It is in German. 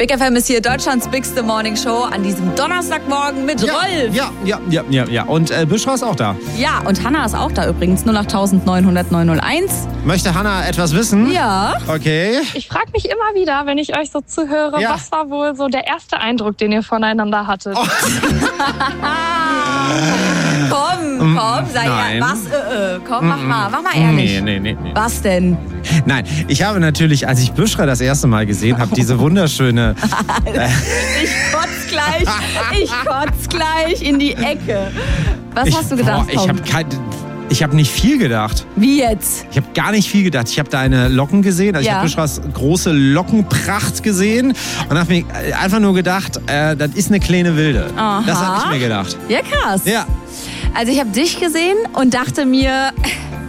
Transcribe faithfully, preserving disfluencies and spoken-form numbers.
Big F M ist hier Deutschlands bigste Morning Show an diesem Donnerstagmorgen mit ja, Rolf. Ja, ja, ja, ja, ja. Und äh, Büschra ist auch da. Ja, und Hanna ist auch da übrigens. null acht neun null null neun null eins. Möchte Hanna etwas wissen? Ja. Okay. Ich frage mich immer wieder, wenn ich euch so zuhöre, Ja. was war wohl so der erste Eindruck, den ihr voneinander hattet? Oh. Komm, komm, sei Nein. ja, was, äh, äh, komm, mach mal, mach mal ehrlich. Nee, nee, nee, nee. Was denn? Nein, ich habe natürlich, als ich Büschra das erste Mal gesehen habe, diese wunderschöne... Äh, Ich kotz gleich, ich kotz gleich in die Ecke. Was ich, hast du gedacht, boah, ich habe kein... Ich habe nicht viel gedacht. Wie jetzt? Ich habe gar nicht viel gedacht. Ich habe deine Locken gesehen. Also Ja. Ich habe Büschras große Lockenpracht gesehen. Und habe mir einfach nur gedacht, äh, das ist eine kleine Wilde. Aha. Das habe ich mir gedacht. Ja, krass. Ja. Also ich habe dich gesehen und dachte mir,